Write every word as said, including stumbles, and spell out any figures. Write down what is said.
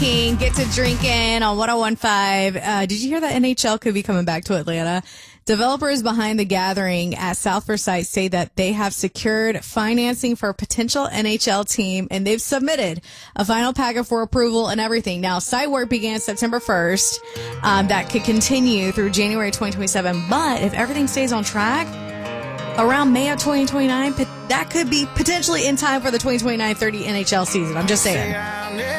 King, Get to Drinking on one oh one point five. Uh, did you hear that N H L could be coming back to Atlanta? Developers behind the gathering at South Forsyth say that they have secured financing for a potential N H L team, and they've submitted a final packet for approval and everything. Now, site work began September first. Um, that could continue through January twenty twenty-seven, but if everything stays on track, around May of twenty twenty-nine, that could be potentially in time for the twenty twenty-nine thirty N H L season. I'm just saying.